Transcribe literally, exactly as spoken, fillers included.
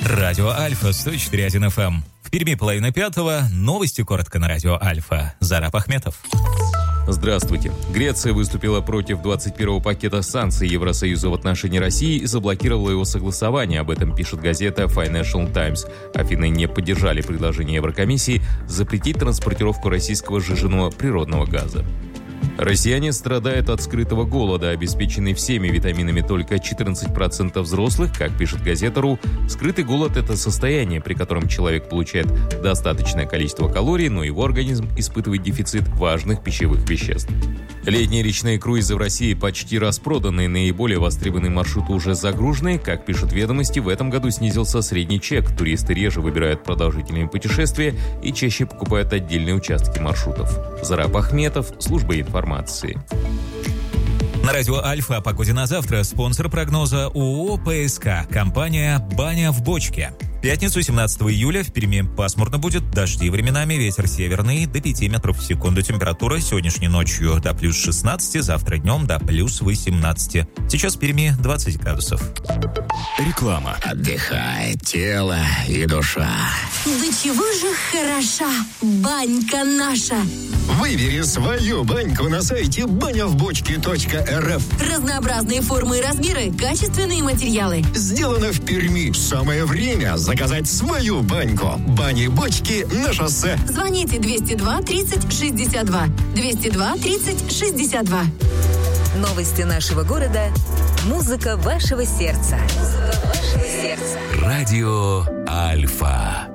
Радио Альфа, сто четыре один эф эм. В Перми половина пятого. Новости коротко на Радио Альфа. Зараб Ахметов. Здравствуйте. Греция выступила против двадцать первого пакета санкций Евросоюза в отношении России и заблокировала его согласование. Об этом пишет газета Financial Times. Афины не поддержали предложение Еврокомиссии запретить транспортировку российского сжиженного природного газа. Россияне страдают от скрытого голода. Обеспеченный всеми витаминами только четырнадцать процентов взрослых, как пишет газета РУ. Скрытый голод – это состояние, при котором человек получает достаточное количество калорий, но его организм испытывает дефицит важных пищевых веществ. Летние речные круизы в России почти распроданы, наиболее востребованные маршруты уже загружены. Как пишут ведомости, в этом году снизился средний чек. Туристы реже выбирают продолжительные путешествия и чаще покупают отдельные участки маршрутов. Зараб Ахметов, служба информации. На Радио Альфа о погоде на завтра. Спонсор прогноза ООО «ПСК». Компания «Баня в бочке». В пятницу, семнадцатого июля, в Перми пасмурно будет, дожди временами, ветер северный до пяти метров в секунду. Температура сегодняшней ночью до плюс шестнадцати, завтра днем до плюс восемнадцати. Сейчас в Перми двадцать градусов. Реклама. Отдыхает тело и душа. Да чего же хороша банька наша. Выбери свою баньку на сайте баня в бочке точка эр эф. Разнообразные формы и размеры, качественные материалы. Сделано в Перми. Самое время заказать свою баньку. Бани-бочки на шоссе. Звоните двести два тридцать шестьдесят два. двести два тридцать шестьдесят два. Новости нашего города. Музыка вашего сердца. Музыка вашего сердца. Радио Альфа.